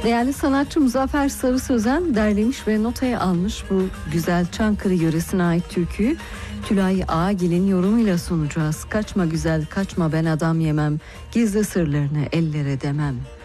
Değerli sanatçı Muzaffer Sarı Sözen derlemiş ve notaya almış bu güzel Çankırı yöresine ait türküyü. Tülay Ağagil'in yorumuyla sunacağız. Kaçma güzel kaçma, ben adam yemem, gizli sırlarını ellere demem.